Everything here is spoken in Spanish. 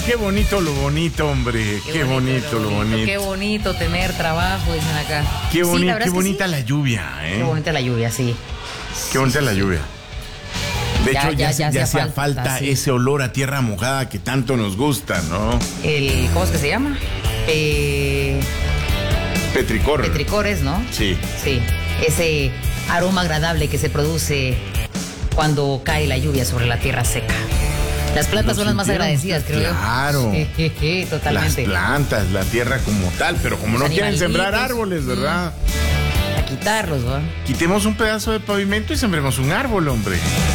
qué bonito lo bonito, hombre. Qué bonito lo bonito. Qué bonito tener trabajo, dicen acá. Qué, Sí, qué bonita la lluvia, ¿eh? Qué bonita la lluvia, sí. Qué bonita la lluvia. De hecho, ya hacía falta sí. ese olor a tierra mojada que tanto nos gusta, ¿no? ¿Cómo es que se llama? Petricor. Petricores, ¿no? Sí. Sí, ese aroma agradable que se produce cuando cae la lluvia sobre la tierra seca. Las plantas son las más agradecidas, creo yo. Claro. Totalmente. Las plantas, la tierra como tal, pero como no quieren sembrar árboles, ¿verdad? A quitarlos, ¿no? Quitemos un pedazo de pavimento y sembremos un árbol, hombre.